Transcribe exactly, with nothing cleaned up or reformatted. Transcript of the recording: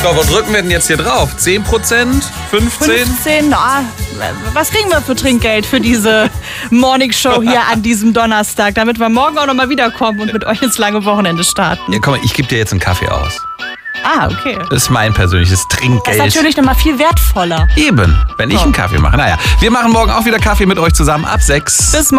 So, wo drücken wir denn jetzt hier drauf? zehn Prozent? fünfzehn? fünfzehn, na, was kriegen wir für Trinkgeld für diese Morningshow hier an diesem Donnerstag, damit wir morgen auch nochmal wiederkommen und mit euch ins lange Wochenende starten? Ja, komm mal, ich gebe dir jetzt einen Kaffee aus. Ah, okay. Das ist mein persönliches Trinkgeld. Das ist natürlich nochmal viel wertvoller. Eben, wenn ich Oh. einen Kaffee mache. Naja, wir machen morgen auch wieder Kaffee mit euch zusammen ab sechs. Bis morgen.